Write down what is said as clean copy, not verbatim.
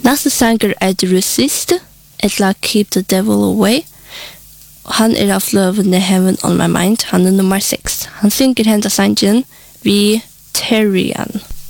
Næste sanger Resist, etla Keep the Devil Away. Han av fløvende Heaven on My Mind, han nummer 6. Han synger henda sangen vi Terrian.